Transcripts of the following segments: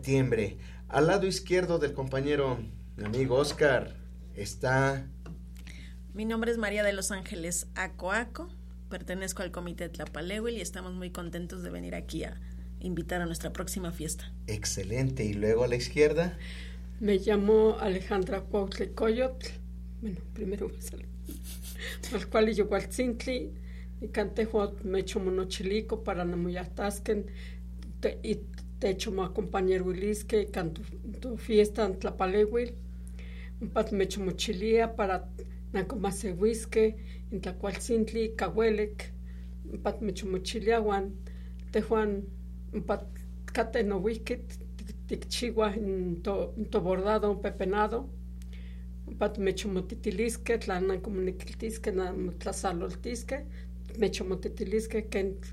septiembre. Al lado izquierdo del compañero, mi amigo Oscar, está... Mi nombre es María de los Ángeles Acoaco, pertenezco al Comité Tlapalehuil y estamos muy contentos de venir aquí a invitar a nuestra próxima fiesta. Excelente. Y luego a la izquierda... Me llamo Alejandra Cuautlecoyotl. Bueno, primero me sale. Al cual yo Gualtzintli, y cantejo me echo monochilico para namuyatasquen, y te echo ma compañero Wilisque, canto tu fiesta en Tlapalehuil, un pat me echo mochilía para nacomase whisky, en Tlacualtzintli, Cahuelec, un pat me echo mochilía, Juan, te Juan, un pat cate no whisky, ticchigua en to bordado, un pepenado, pat me echo motitilisque, tlanan comuniquiltisque, tlasaloltisque, me echo motitilisque,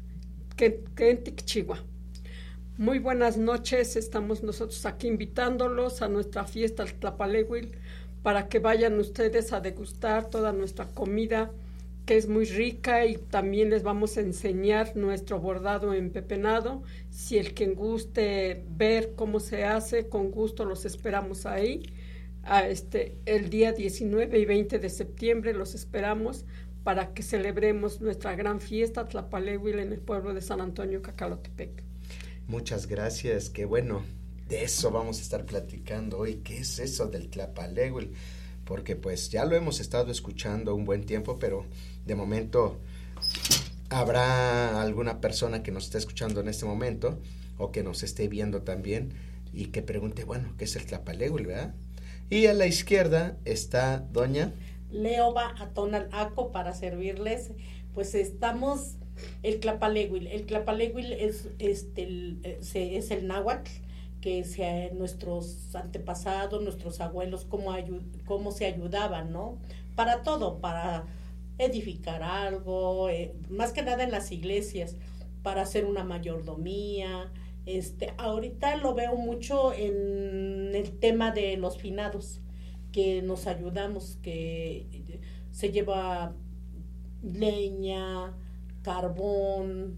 que ticchigua. Muy buenas noches, estamos nosotros aquí invitándolos a nuestra fiesta al Tlapalehuil para que vayan ustedes a degustar toda nuestra comida que es muy rica y también les vamos a enseñar nuestro bordado en pepenado. Si el que guste ver cómo se hace, con gusto los esperamos ahí. El día 19 y 20 de septiembre los esperamos para que celebremos nuestra gran fiesta Tlapalehuil en el pueblo de San Antonio Cacalotepec. Muchas gracias, qué bueno, de eso vamos a estar platicando hoy. ¿Qué es eso del Tlapalehuil? Porque pues ya lo hemos estado escuchando un buen tiempo, pero de momento habrá alguna persona que nos esté escuchando en este momento o que nos esté viendo también y que pregunte, bueno, ¿qué es el Tlapalehuil, verdad? Y a la izquierda está doña Leoba Atonal Aco para servirles. Pues estamos el Tlapalehuil. El Tlapalehuil es el náhuatl que nuestros antepasados, nuestros abuelos, cómo se ayudaban, ¿no? Para todo, para edificar algo, más que nada en las iglesias, para hacer una mayordomía. Ahorita lo veo mucho en el tema de los finados, que nos ayudamos, que se lleva leña, carbón,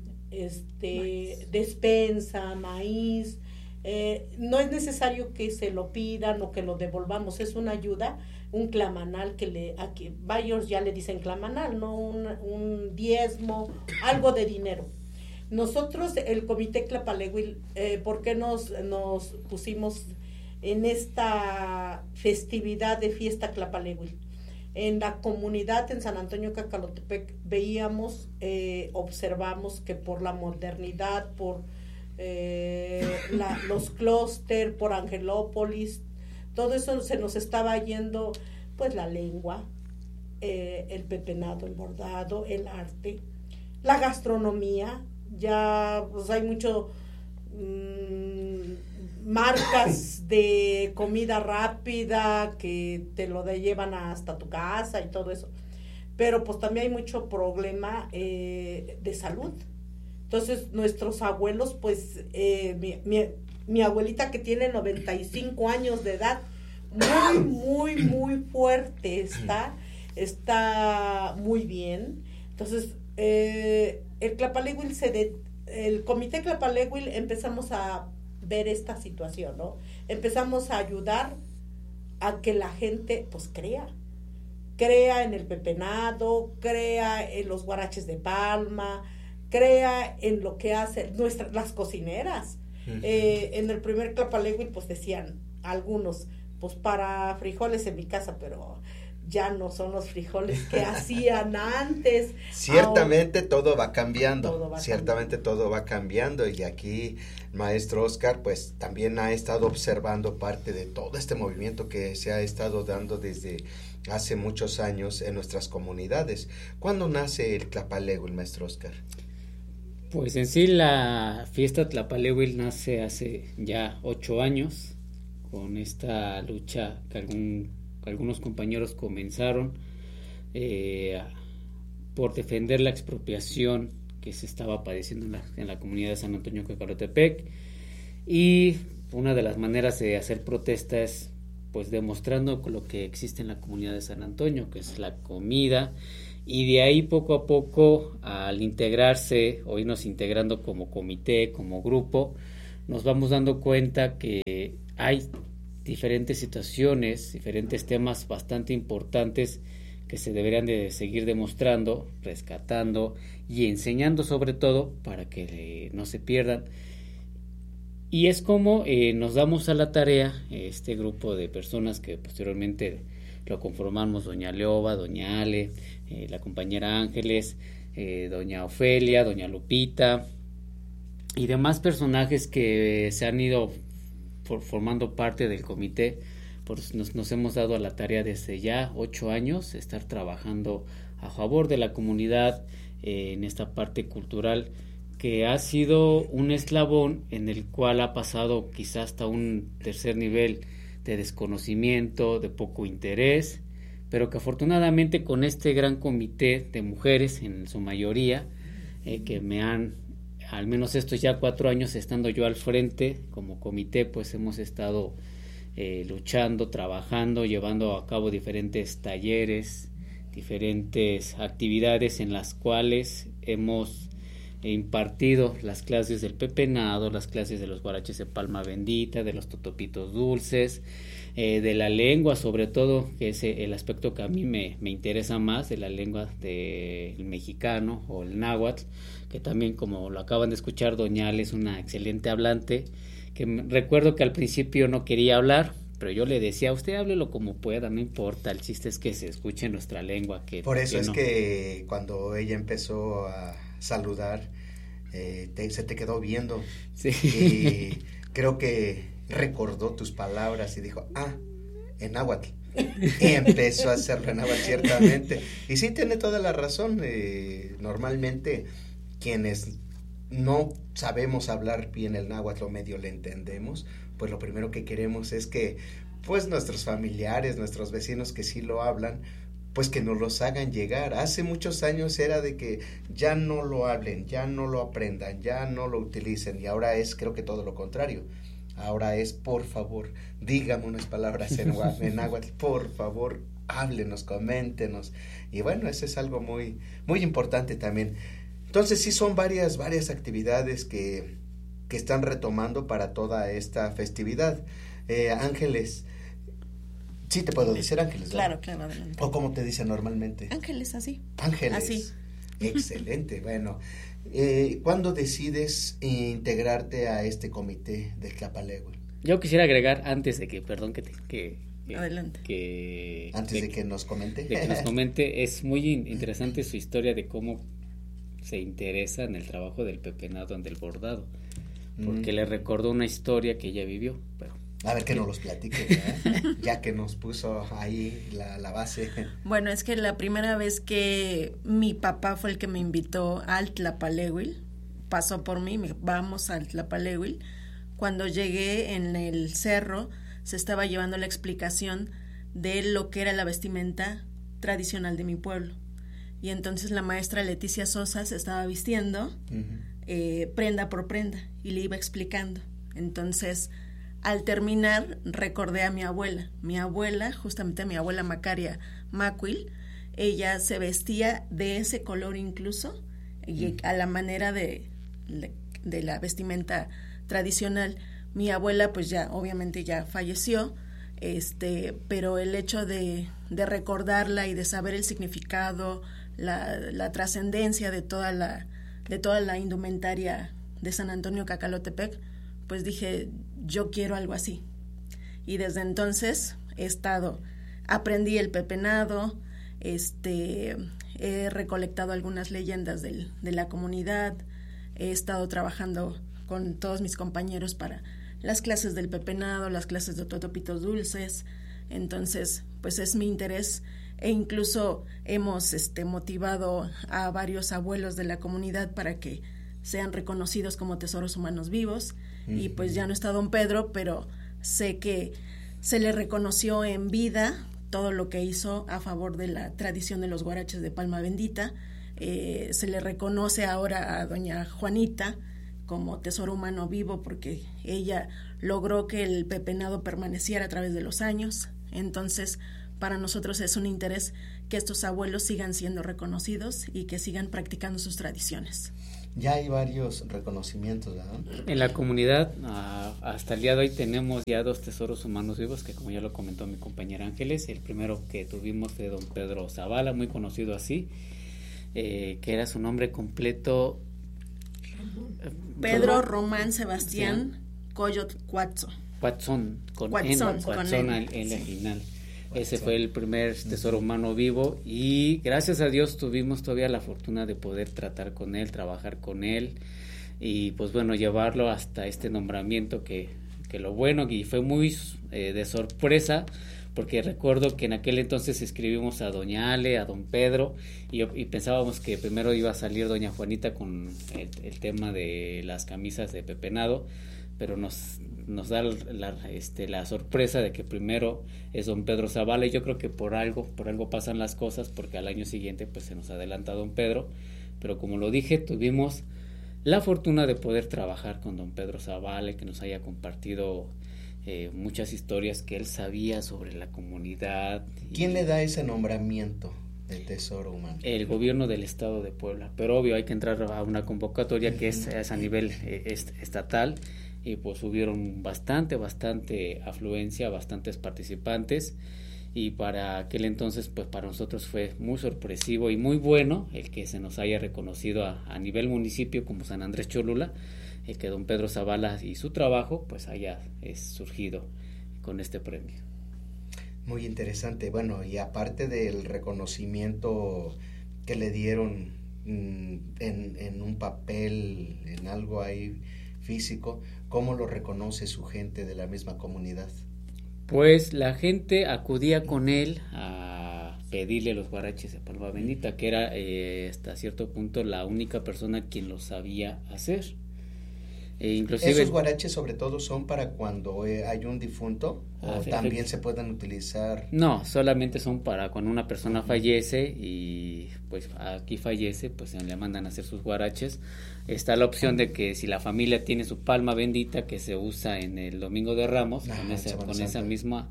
despensa, maíz. No es necesario que se lo pidan o que lo devolvamos, es una ayuda, un clamanal aquí varios ya le dicen clamanal, no un diezmo, algo de dinero. Nosotros, el Comité Tlapalehuil, ¿por qué nos pusimos en esta festividad de fiesta Tlapalehuil? En la comunidad en San Antonio Cacalotepec veíamos, observamos que por la modernidad, por los clúster, por Angelópolis, todo eso se nos estaba yendo, pues la lengua, el pepenado, el bordado, el arte, la gastronomía. Ya pues hay mucho marcas de comida rápida que te lo llevan hasta tu casa y todo eso, pero pues también hay mucho problema de salud. Entonces nuestros abuelos, pues mi abuelita, que tiene 95 años de edad, muy fuerte está muy bien. Entonces el Tlapalehuil el Comité Tlapalehuil empezamos a ver esta situación, ¿no? Empezamos a ayudar a que la gente pues crea en el pepenado, crea en los guaraches de palma, crea en lo que hacen las cocineras. Uh-huh. En el primer Tlapalehuil pues decían algunos, pues para frijoles en mi casa, pero ya no son los frijoles que hacían antes. Ciertamente todo va cambiando, todo va cambiando, y aquí maestro Oscar pues también ha estado observando parte de todo este movimiento que se ha estado dando desde hace muchos años en nuestras comunidades. ¿Cuándo nace el Tlapalehuil, maestro Oscar? Pues en sí la fiesta Tlapalehuil nace hace ya 8 años, con esta lucha que algunos compañeros comenzaron por defender la expropiación que se estaba padeciendo en la comunidad de San Antonio Cacalotepec, y una de las maneras de hacer protesta es pues demostrando lo que existe en la comunidad de San Antonio, que es la comida, y de ahí poco a poco, al integrarse o irnos integrando como comité, como grupo, nos vamos dando cuenta que hay diferentes situaciones, diferentes temas bastante importantes que se deberían de seguir demostrando, rescatando y enseñando sobre todo para que no se pierdan. Y es como nos damos a la tarea, este grupo de personas que posteriormente lo conformamos, doña Leoba, doña Ale, la compañera Ángeles, doña Ofelia, doña Lupita y demás personajes que se han ido formando parte del comité. Pues nos hemos dado a la tarea desde ya 8 años estar trabajando a favor de la comunidad en esta parte cultural, que ha sido un eslabón en el cual ha pasado quizás hasta un tercer nivel de desconocimiento, de poco interés, pero que afortunadamente con este gran comité de mujeres, en su mayoría, que me han, al menos estos ya 4 años estando yo al frente como comité, pues hemos estado luchando, trabajando, llevando a cabo diferentes talleres, diferentes actividades en las cuales hemos impartido las clases del pepenado, las clases de los guaraches de palma bendita, de los totopitos dulces, de la lengua sobre todo, que es el aspecto que a mí me interesa más, de la lengua del mexicano o el náhuatl, que también, como lo acaban de escuchar, doña Ale es una excelente hablante, que recuerdo que al principio no quería hablar, pero yo le decía, usted háblelo como pueda, no importa, el chiste es que se escuche nuestra lengua. Por eso es no. que cuando ella empezó a saludar, se te quedó viendo. Sí. Y creo que recordó tus palabras y dijo, en náhuatl. Y empezó a hacerlo en náhuatl, ciertamente. Y sí, tiene toda la razón. Normalmente quienes no sabemos hablar bien el náhuatl o medio le entendemos, pues lo primero que queremos es que pues nuestros familiares, nuestros vecinos que sí lo hablan, pues que nos los hagan llegar. Hace muchos años era de que ya no lo hablen, ya no lo aprendan, ya no lo utilicen, y ahora es, creo que todo lo contrario. Ahora es, por favor, dígame unas palabras en náhuatl, por favor, háblenos, coméntenos. Y bueno, eso es algo muy, muy importante también. Entonces sí son varias actividades que están retomando para toda esta festividad. Ángeles, sí te puedo decir Ángeles, ¿verdad? Claro, adelante. ¿O cómo te dicen normalmente? Ángeles, así. Ángeles. Así. Excelente. Bueno, ¿cuándo decides integrarte a este comité del Tlapaléhuel? Yo quisiera agregar, antes de que, perdón, adelante. Antes de que nos comente. De que nos comente, es muy interesante su historia de cómo se interesa en el trabajo del pepenado, del bordado, porque le recordó una historia que ella vivió, pero a ver que nos los platique, ¿verdad? Ya que nos puso ahí la base. Bueno, es que la primera vez que mi papá fue el que me invitó al Tlapaléhuel, pasó por mí, vamos al Tlapaléhuel. Cuando llegué en el cerro, se estaba llevando la explicación de lo que era la vestimenta tradicional de mi pueblo. Y entonces la maestra Leticia Sosa se estaba vistiendo prenda por prenda y le iba explicando. Entonces, al terminar, recordé a mi abuela. Mi abuela, justamente mi abuela Macaria Macuil, ella se vestía de ese color incluso, y a la manera de la vestimenta tradicional. Mi abuela, pues ya, obviamente ya falleció, pero el hecho de recordarla y de saber el significado, la trascendencia de toda la indumentaria de San Antonio Cacalotepec, pues dije, yo quiero algo así. Y desde entonces aprendí el pepenado, he recolectado algunas leyendas de la comunidad, he estado trabajando con todos mis compañeros para las clases del pepenado, las clases de totopitos dulces. Entonces, pues es mi interés, e incluso hemos motivado a varios abuelos de la comunidad para que sean reconocidos como tesoros humanos vivos. Y pues ya no está don Pedro, pero sé que se le reconoció en vida todo lo que hizo a favor de la tradición de los guaraches de palma bendita. Se le reconoce ahora a doña Juanita como tesoro humano vivo, porque ella logró que el pepenado permaneciera a través de los años. Entonces, para nosotros es un interés que estos abuelos sigan siendo reconocidos y que sigan practicando sus tradiciones. Ya hay varios reconocimientos, ¿verdad? En la comunidad, hasta el día de hoy tenemos ya 2 tesoros humanos vivos, que como ya lo comentó mi compañera Ángeles, el primero que tuvimos fue don Pedro Zavala, muy conocido así, que era su nombre completo. Pedro Román Sebastián Coyot Cuatzo. Cuatzón, con Cuatzón, Cuatzón en la final. Ese fue el primer tesoro humano vivo y gracias a Dios tuvimos todavía la fortuna de poder tratar con él, trabajar con él y pues bueno, llevarlo hasta este nombramiento que lo bueno y fue muy de sorpresa porque recuerdo que en aquel entonces escribimos a doña Ale, a don Pedro y pensábamos que primero iba a salir doña Juanita con el tema de las camisas de pepenado, pero nos da la sorpresa de que primero es don Pedro Zavala y yo creo que por algo pasan las cosas porque al año siguiente pues se nos adelanta don Pedro, pero como lo dije tuvimos la fortuna de poder trabajar con don Pedro Zavala y que nos haya compartido muchas historias que él sabía sobre la comunidad. ¿Quién le da ese nombramiento de tesoro humano? El gobierno del estado de Puebla, pero obvio hay que entrar a una convocatoria que es a nivel estatal y pues hubieron bastante afluencia, bastantes participantes y para aquel entonces pues para nosotros fue muy sorpresivo y muy bueno el que se nos haya reconocido a nivel municipio como San Andrés Cholula, el que don Pedro Zavala y su trabajo pues haya surgido con este premio. Muy interesante, bueno, y aparte del reconocimiento que le dieron en un papel, en algo ahí físico, ¿cómo lo reconoce su gente de la misma comunidad? Pues la gente acudía con él a pedirle los guaraches de palma bendita, que era hasta cierto punto la única persona quien lo sabía hacer. Inclusive, ¿esos guaraches sobre todo son para cuando hay un difunto o también se pueden utilizar? No, solamente son para cuando una persona fallece y pues aquí fallece, pues le mandan a hacer sus guaraches. Está la opción de que si la familia tiene su palma bendita que se usa en el Domingo de Ramos, con esa misma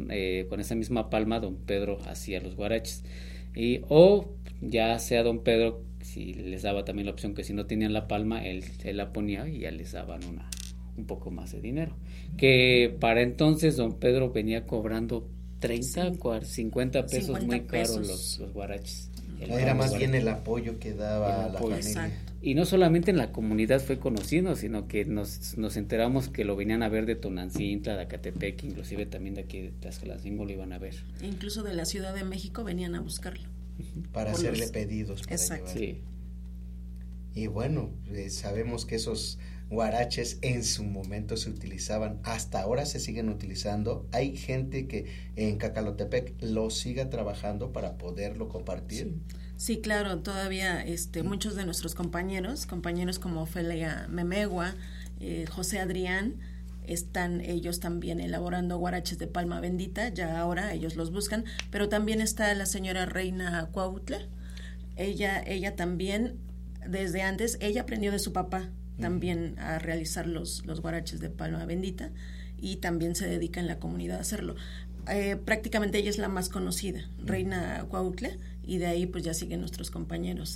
palma don Pedro hacía los guaraches. O ya sea don Pedro, si les daba también la opción que si no tenían la palma, él la ponía y ya les daban un poco más de dinero. Que para entonces don Pedro venía cobrando 30, 50 pesos, 50 muy caros los guaraches. Era más bien el apoyo que daba la familia. Exacto. Y no solamente en la comunidad fue conocido, sino que nos enteramos que lo venían a ver de Tonantzintla, de Acatepec, inclusive también de aquí de Tlaxcalancingo lo iban a ver. Incluso de la Ciudad de México venían a buscarlo. Para hacerle pedidos. Para exacto. Sí. Y bueno, sabemos que esos guaraches en su momento se utilizaban, hasta ahora se siguen utilizando. Hay gente que en Cacalotepec lo siga trabajando para poderlo compartir. Sí, claro, todavía muchos de nuestros compañeros como Ofelia Memegua, José Adrián, están ellos también elaborando guaraches de palma bendita, ya ahora ellos los buscan, pero también está la señora Reina Cuautla, ella también, desde antes, ella aprendió de su papá también a realizar los guaraches de palma bendita y también se dedica en la comunidad a hacerlo. Prácticamente ella es la más conocida, Reina Cuautla, y de ahí pues ya siguen nuestros compañeros,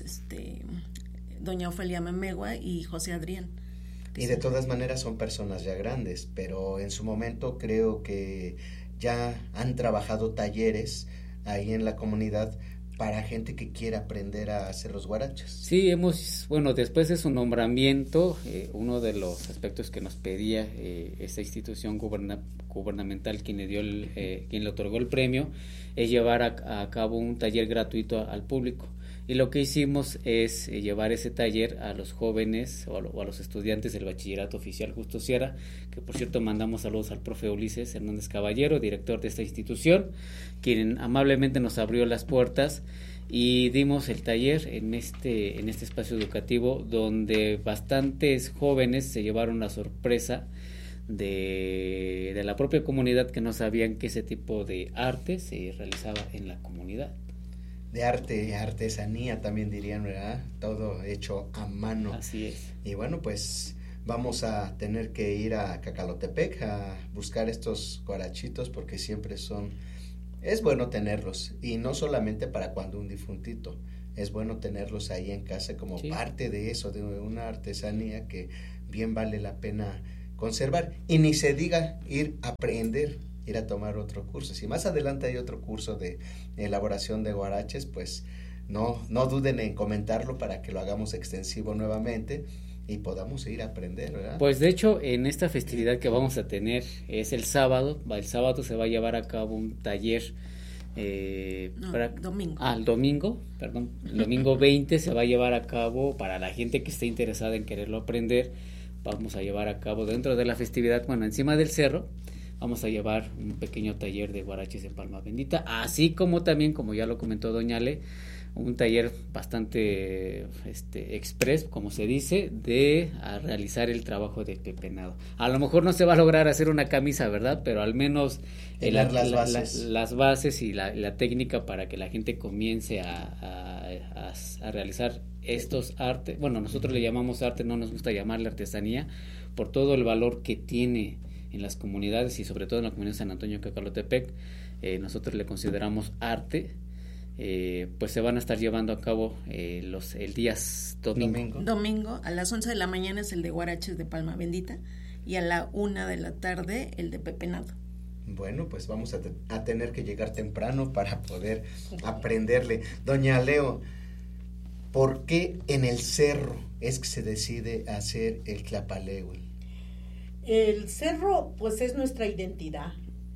doña Ofelia Memegua y José Adrián. Y de todas maneras son personas ya grandes, pero en su momento creo que ya han trabajado talleres ahí en la comunidad para gente que quiera aprender a hacer los guaraches. Sí, después de su nombramiento, uno de los aspectos que nos pedía esta institución gubernamental quien le otorgó el premio, es llevar a cabo un taller gratuito al público. Y lo que hicimos es llevar ese taller a los jóvenes o a los estudiantes del Bachillerato Oficial Justo Sierra, que por cierto mandamos saludos al profe Ulises Hernández Caballero, director de esta institución, quien amablemente nos abrió las puertas y dimos el taller en este espacio educativo donde bastantes jóvenes se llevaron la sorpresa de la propia comunidad que no sabían que ese tipo de arte se realizaba en la comunidad. De arte, artesanía también dirían, ¿verdad? Todo hecho a mano. Así es. Y bueno, pues vamos a tener que ir a Cacalotepec a buscar estos guarachitos porque siempre es bueno tenerlos y no solamente para cuando un difuntito, es bueno tenerlos ahí en casa como Sí. parte de eso, de una artesanía que bien vale la pena conservar. Y ni se diga ir a aprender, ir a tomar otro curso. Si más adelante hay otro curso de elaboración de guaraches, pues no duden en comentarlo para que lo hagamos extensivo nuevamente y podamos ir a aprender, ¿verdad? Pues de hecho, en esta festividad que vamos a tener es el sábado se va a llevar a cabo un taller. Domingo. El domingo, perdón. El domingo 20 se va a llevar a cabo, para la gente que esté interesada en quererlo aprender, vamos a llevar a cabo dentro de la festividad, bueno, encima del cerro, vamos a llevar un pequeño taller de guaraches en Palma Bendita, así como también, como ya lo comentó doña Ale, un taller bastante express, como se dice, de a realizar el trabajo de pepenado. A lo mejor no se va a lograr hacer una camisa, ¿verdad? Pero al menos las bases y la técnica para que la gente comience a realizar estos artes. Bueno, nosotros le llamamos arte, no nos gusta llamarle artesanía, por todo el valor que tiene en las comunidades y sobre todo en la comunidad de San Antonio Cacalotepec. Nosotros le consideramos arte. Pues se van a estar llevando a cabo el día domingo a las 11 de la mañana es el de guaraches de Palma Bendita y a la 1 de la tarde el de pepenado. Bueno, pues vamos a tener que llegar temprano para poder aprenderle. Doña Leo, ¿por qué en el cerro es que se decide hacer el tlapalehuil? El cerro pues es nuestra identidad.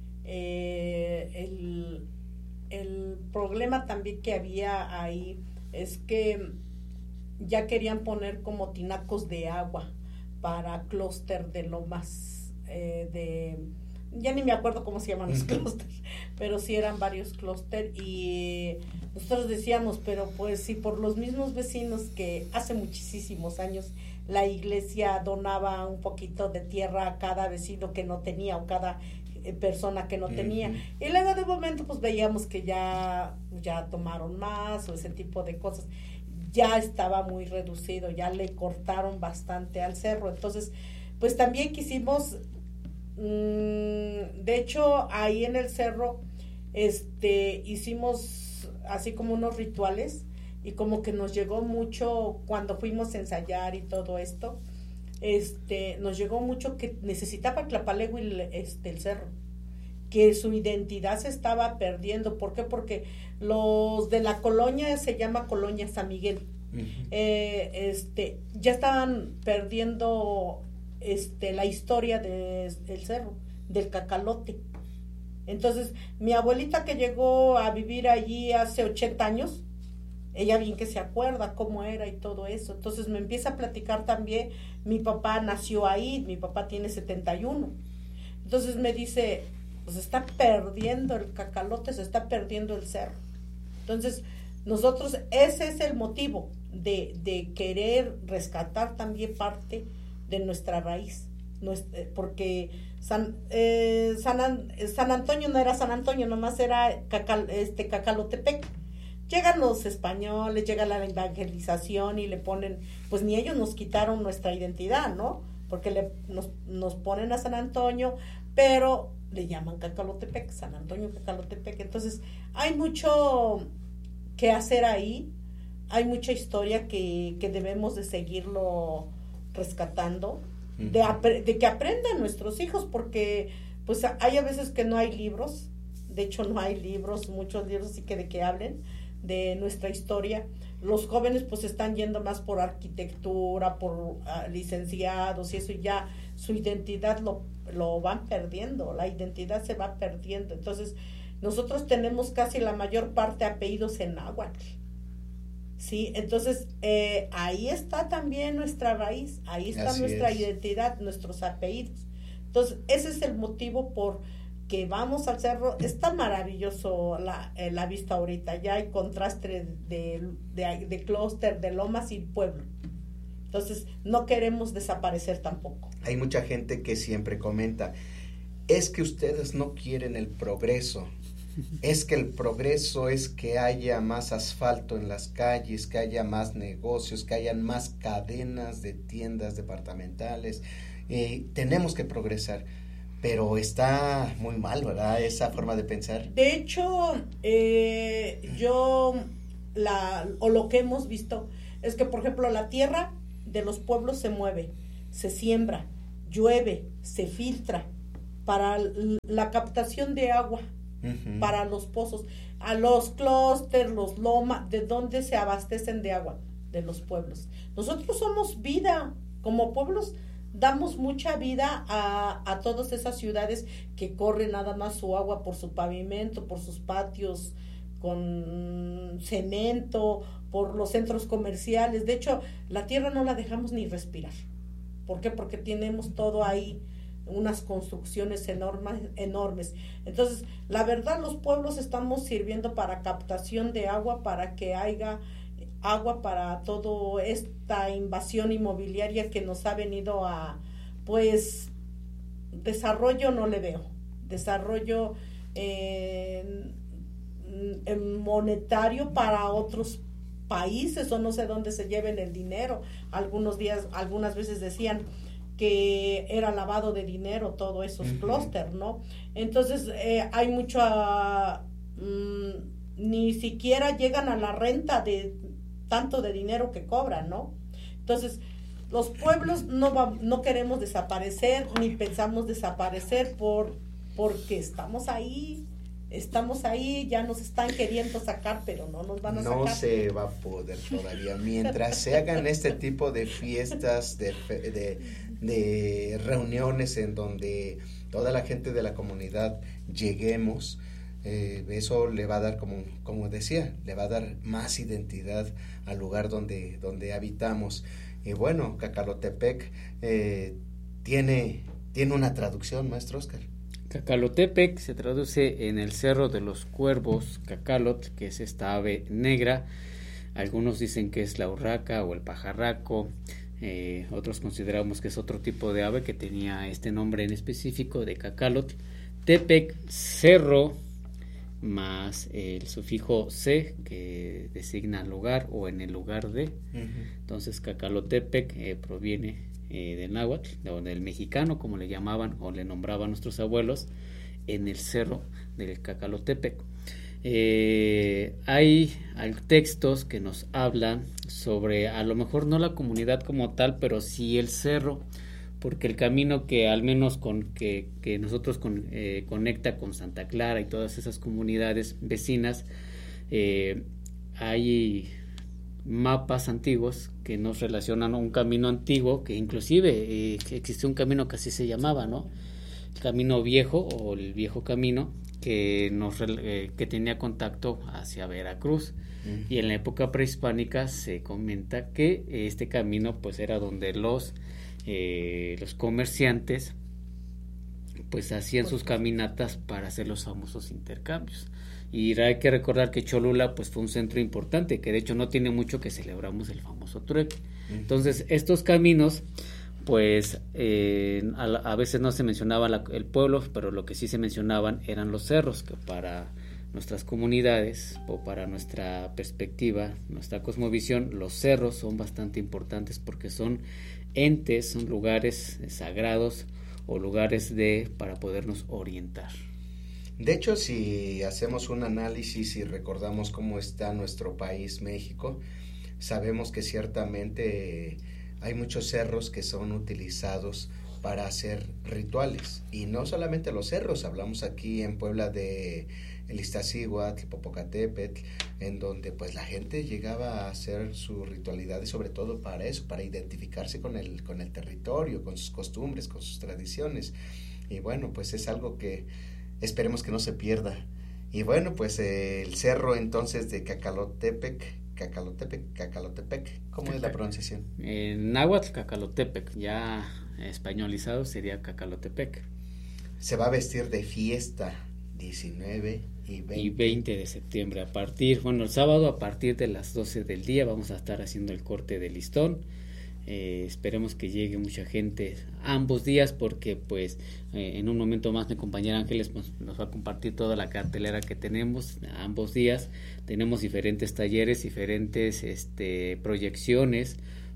El problema también que había ahí es que ya querían poner como tinacos de agua para clúster de lomas ya ni me acuerdo cómo se llaman los clústeres, pero sí eran varios clúster y nosotros decíamos, pero pues si por los mismos vecinos que hace muchísimos años la iglesia donaba un poquito de tierra a cada vecino que no tenía o cada persona que no tenía, y luego de momento pues veíamos que ya tomaron más o ese tipo de cosas, ya estaba muy reducido, ya le cortaron bastante al cerro, entonces pues también quisimos, de hecho ahí en el cerro hicimos así como unos rituales y como que nos llegó mucho cuando fuimos a ensayar y todo esto, nos llegó mucho que necesitaba Tlapalehuil el cerro, que su identidad se estaba perdiendo. ¿Por qué? Porque los de la colonia, se llama Colonia San Miguel, ya estaban perdiendo la historia del cerro, del cacalote. Entonces, mi abuelita que llegó a vivir allí hace 80 años, ella bien que se acuerda cómo era y todo eso. Entonces me empieza a platicar también, mi papá nació ahí, mi papá tiene 71. Entonces me dice, pues está perdiendo el cacalote, se está perdiendo el cerro. Entonces nosotros, ese es el motivo de querer rescatar también parte de nuestra raíz, porque San Antonio no era San Antonio, nomás era Cacalotepec. Llegan los españoles, llega la evangelización y le ponen, pues ni ellos nos quitaron nuestra identidad, ¿no? Porque nos ponen a San Antonio, pero le llaman Cacalotepec, San Antonio Cacalotepec. Entonces hay mucho que hacer ahí, hay mucha historia que debemos de seguirlo rescatando, de que aprendan nuestros hijos, porque pues hay a veces que no hay libros, de hecho no hay libros, muchos libros sí que de que hablen de nuestra historia. Los jóvenes pues están yendo más por arquitectura, por licenciados y eso, y ya su identidad lo van perdiendo, la identidad se va perdiendo. Entonces nosotros tenemos casi la mayor parte apellidos en náhuatl, sí, entonces ahí está también nuestra raíz, ahí está nuestra identidad, nuestros apellidos. Entonces ese es el motivo por que vamos al cerro. Está maravilloso la vista ahorita, ya hay contraste de clúster, de lomas y pueblo. Entonces no queremos desaparecer tampoco. Hay mucha gente que siempre comenta, es que ustedes no quieren el progreso, es que el progreso es que haya más asfalto en las calles, que haya más negocios, que hayan más cadenas de tiendas departamentales, tenemos que progresar. Pero está muy mal, ¿verdad? Esa forma de pensar. De hecho, yo o lo que hemos visto es que, por ejemplo, la tierra de los pueblos se mueve, se siembra, llueve, se filtra para la captación de agua, para los pozos, a los clústeres, los lomas, ¿de dónde se abastecen de agua? De los pueblos. Nosotros somos vida, como pueblos damos mucha vida a todas esas ciudades que corren nada más su agua por su pavimento, por sus patios con cemento, por los centros comerciales. De hecho, la tierra no la dejamos ni respirar. ¿Por qué? Porque tenemos todo ahí, unas construcciones enormes. Entonces, la verdad, los pueblos estamos sirviendo para captación de agua, para que haya agua para toda esta invasión inmobiliaria que nos ha venido a, pues, desarrollo no le veo. Desarrollo monetario para otros países, o no sé dónde se lleven el dinero. Algunas veces decían que era lavado de dinero todo esos clústeres, ¿no? Entonces hay mucha ni siquiera llegan a la renta de tanto de dinero que cobran, ¿no? Entonces los pueblos no queremos desaparecer ni pensamos desaparecer porque estamos ahí, ya nos están queriendo sacar, pero no nos van a sacar. No se va a poder todavía. Mientras se hagan este tipo de fiestas, de reuniones en donde toda la gente de la comunidad lleguemos, eso le va a dar, como decía, le va a dar más identidad al lugar donde habitamos. Y bueno, Cacalotepec tiene una traducción, maestro Oscar. Cacalotepec se traduce en el Cerro de los Cuervos, Cacalot, que es esta ave negra. Algunos dicen que es la urraca o el pajarraco, otros consideramos que es otro tipo de ave que tenía este nombre en específico de Cacalot. Tepec, cerro, más el sufijo ce, que designa lugar o en el lugar de. Entonces Cacalotepec proviene del náhuatl, del mexicano, como le llamaban o le nombraban nuestros abuelos, en el cerro del Cacalotepec. Hay textos que nos hablan sobre, a lo mejor no la comunidad como tal, pero sí el cerro, porque el camino que al menos que nosotros conecta con Santa Clara y todas esas comunidades vecinas, hay mapas antiguos que nos relacionan a un camino antiguo, que inclusive existió un camino que así se llamaba, ¿no? El camino viejo o el viejo camino que tenía contacto hacia Veracruz. Y en la época prehispánica se comenta que este camino pues era donde los comerciantes pues hacían sus caminatas para hacer los famosos intercambios. Y hay que recordar que Cholula pues fue un centro importante, que de hecho no tiene mucho que celebramos el famoso trueque. Entonces estos caminos pues a veces no se mencionaba el pueblo, pero lo que sí se mencionaban eran los cerros, que para nuestras comunidades o para nuestra perspectiva, nuestra cosmovisión, los cerros son bastante importantes porque son entes, son lugares sagrados o lugares para podernos orientar. De hecho, si hacemos un análisis y recordamos cómo está nuestro país, México, sabemos que ciertamente hay muchos cerros que son utilizados para hacer rituales. Y no solamente los cerros, hablamos aquí en Puebla de el Iztaccíhuatl, Popocatépetl, en donde pues la gente llegaba a hacer sus ritualidades, sobre todo para eso, para identificarse con el territorio, con sus costumbres, con sus tradiciones. Y bueno, pues es algo que esperemos que no se pierda. Y bueno, pues el cerro entonces de Cacalotepec, ¿cómo es la pronunciación? En náhuatl, Cacalotepec, ya españolizado sería Cacalotepec. Se va a vestir de fiesta 19 y 20 de septiembre, el sábado a partir de las 12 del día vamos a estar haciendo el corte de listón. Esperemos que llegue mucha gente ambos días porque pues en un momento más mi compañera Ángeles nos va a compartir toda la cartelera que tenemos ambos días. Tenemos diferentes talleres, diferentes proyecciones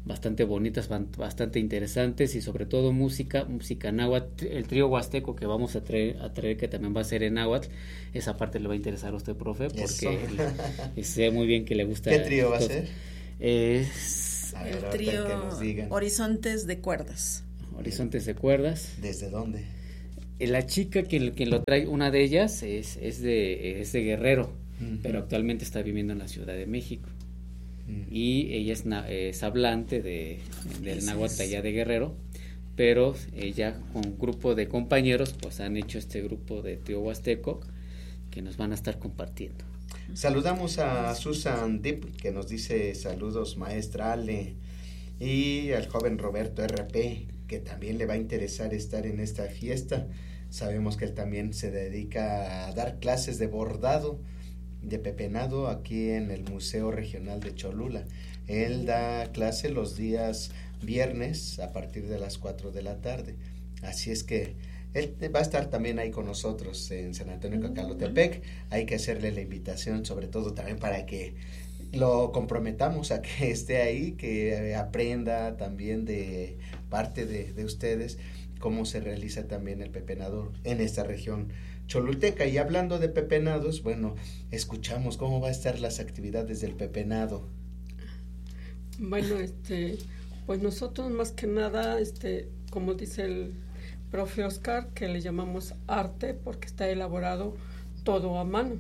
bastante bonitas, bastante interesantes y sobre todo música náhuatl. El trío huasteco que vamos a traer que también va a ser en náhuatl, esa parte le va a interesar a usted, profe, porque sé muy bien que le gusta. ¿Qué trío va a ser? Es el trío Horizontes de Cuerdas. Horizontes de Cuerdas. ¿Desde dónde? La chica que lo trae, una de ellas es de Guerrero, pero actualmente está viviendo en la Ciudad de México. Y ella es hablante del náhuatl allá de Guerrero, pero ella con un grupo de compañeros pues han hecho este grupo de trío huasteco que nos van a estar compartiendo. Saludamos a Susan Deep, que nos dice saludos maestra Ale, y al joven Roberto RP, que también le va a interesar estar en esta fiesta. Sabemos que él también se dedica a dar clases de bordado, de pepenado aquí en el Museo Regional de Cholula. Él da clase los días viernes a partir de las 4 de la tarde. Así es que él va a estar también ahí con nosotros en San Antonio Cacalotepec. Hay que hacerle la invitación, sobre todo también para que lo comprometamos a que esté ahí, que aprenda también de parte de ustedes cómo se realiza también el pepenado en esta región cholulteca. Y hablando de pepenados, bueno, escuchamos cómo va a estar las actividades del pepenado. Bueno, pues nosotros más que nada, como dice el profe Oscar, que le llamamos arte porque está elaborado todo a mano.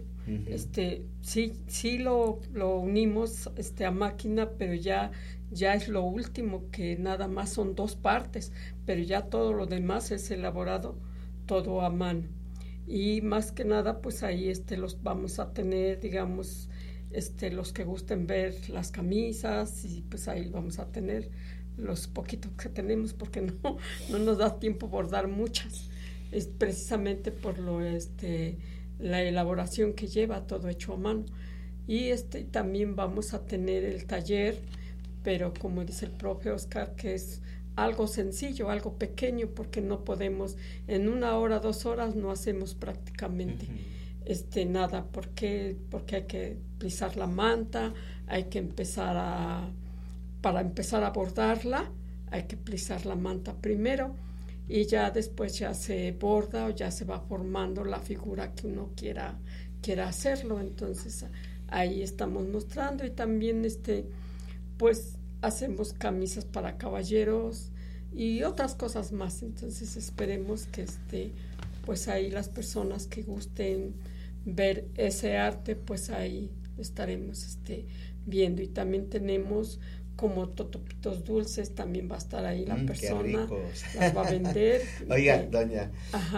Sí lo unimos a máquina, pero ya es lo último, que nada más son 2 partes, pero ya todo lo demás es elaborado todo a mano. Y más que nada pues ahí los vamos a tener, digamos, los que gusten ver las camisas, y pues ahí vamos a tener los poquitos que tenemos, porque no nos da tiempo bordar muchas, es precisamente por la elaboración que lleva, todo hecho a mano. Y también vamos a tener el taller, pero como dice el profe Oscar, que es algo sencillo, algo pequeño, porque no podemos, en 1 hora, 2 horas no hacemos prácticamente nada, porque hay que plisar la manta, hay que para empezar a bordarla, hay que plisar la manta primero, y ya después ya se borda o ya se va formando la figura que uno quiera hacerlo. Entonces ahí estamos mostrando, y también pues hacemos camisas para caballeros y otras cosas más. Entonces esperemos que pues ahí las personas que gusten ver ese arte, pues ahí estaremos viendo. Y también tenemos como totopitos dulces, también va a estar ahí la persona, las va a vender. Oiga, doña,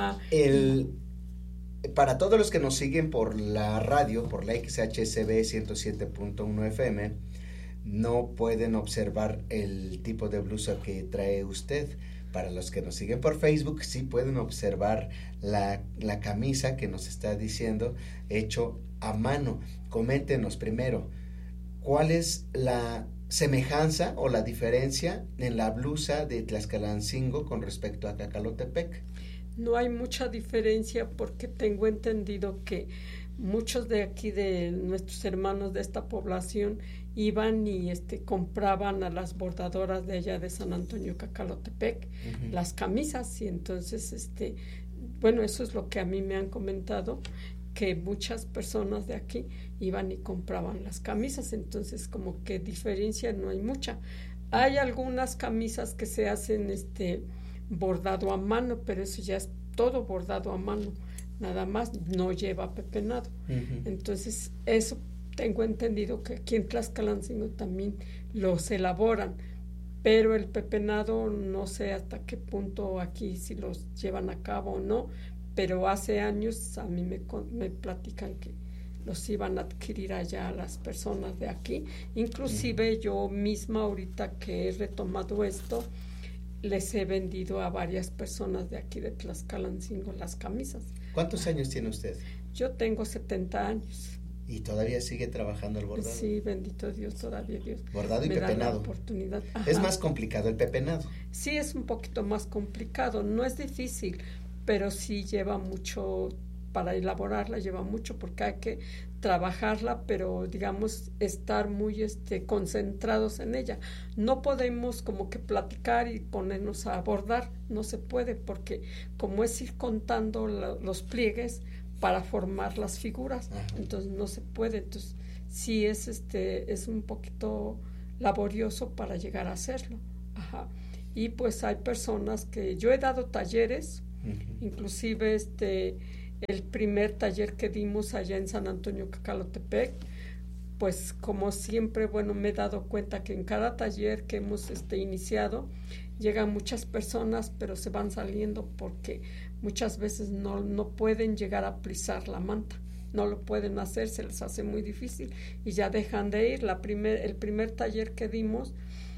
para todos los que nos siguen por la radio, por la XHSB 107.1 FM, no pueden observar el tipo de blusa que trae usted. Para los que nos siguen por Facebook, sí pueden observar la camisa que nos está diciendo, hecho a mano. Coméntenos primero, ¿cuál es la semejanza o la diferencia en la blusa de Tlaxcalancingo con respecto a Cacalotepec? No hay mucha diferencia, porque tengo entendido que muchos de aquí, de nuestros hermanos de esta población, iban y compraban a las bordadoras de allá de San Antonio Cacalotepec las camisas, y entonces bueno, eso es lo que a mí me han comentado, que muchas personas de aquí iban y compraban las camisas. Entonces como que diferencia no hay mucha. Hay algunas camisas que se hacen bordado a mano, pero eso ya es todo bordado a mano, nada más, no lleva pepenado. Entonces eso tengo entendido que aquí en Tlaxcalancingo también los elaboran, pero el pepenado no sé hasta qué punto aquí si los llevan a cabo o no, pero hace años a mí me platican que los iban a adquirir allá las personas de aquí. Inclusive yo misma, ahorita que he retomado esto, les he vendido a varias personas de aquí de Tlaxcalancingo las camisas. ¿Cuántos años tiene usted? Yo tengo 70 años. ¿Y todavía sigue trabajando el bordado? Sí, bendito Dios, todavía Dios. Bordado y me pepenado. da la oportunidad. ¿Es más complicado el pepenado? Sí, es un poquito más complicado. No es difícil, pero sí lleva mucho para elaborarla lleva mucho porque hay que trabajarla, pero digamos estar muy concentrados en ella. No podemos como que platicar y ponernos a bordar, no se puede, porque como es ir contando los pliegues para formar las figuras, entonces no se puede. Entonces sí es un poquito laborioso para llegar a hacerlo. Ajá. Y pues hay personas que yo he dado talleres, inclusive el primer taller que dimos allá en San Antonio Cacalotepec, pues como siempre, bueno, me he dado cuenta que en cada taller que hemos iniciado llegan muchas personas, pero se van saliendo porque muchas veces no pueden llegar a plisar la manta, no lo pueden hacer, se les hace muy difícil y ya dejan de ir. El primer taller que dimos,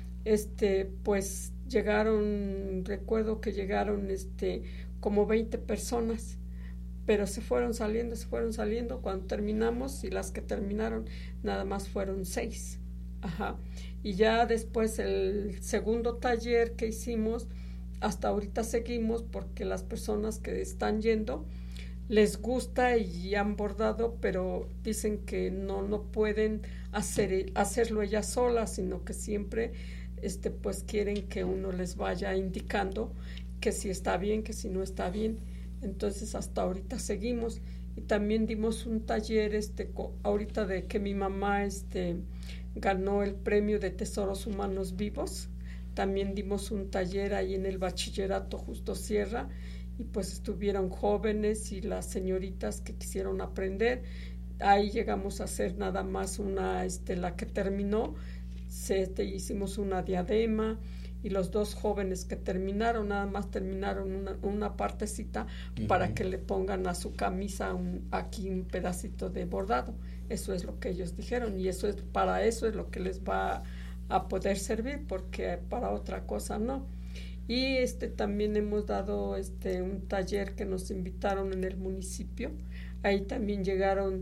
pues llegaron, recuerdo que llegaron como 20 personas, pero se fueron saliendo cuando terminamos, y las que terminaron nada más fueron 6. Ajá. Y ya después el segundo taller que hicimos, hasta ahorita seguimos porque las personas que están yendo les gusta y han bordado, pero dicen que no pueden hacerlo ellas solas, sino que siempre pues quieren que uno les vaya indicando que si está bien, que si no está bien. Entonces hasta ahorita seguimos. Y también dimos un taller ahorita de que mi mamá ganó el premio de Tesoros Humanos Vivos. También dimos un taller ahí en el Bachillerato Justo Sierra, y pues estuvieron jóvenes y las señoritas que quisieron aprender. Ahí llegamos a hacer nada más la que terminó, hicimos una diadema, y los 2 jóvenes que terminaron, nada más terminaron una partecita para que le pongan a su camisa aquí un pedacito de bordado. Eso es lo que ellos dijeron, y para eso es lo que les va a poder servir, porque para otra cosa no. Y también hemos dado un taller que nos invitaron en el municipio. Ahí también llegaron